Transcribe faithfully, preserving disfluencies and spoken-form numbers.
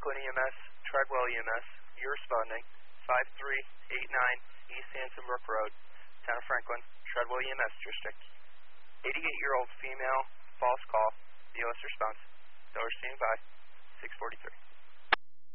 Franklin E M S, Treadwell E M S, you're responding, five three eight nine East Hanson Brook Road, Town of Franklin, Treadwell E M S District. eighty-eight-year-old female, false call, B O S response. Dollar standing by, six forty-three.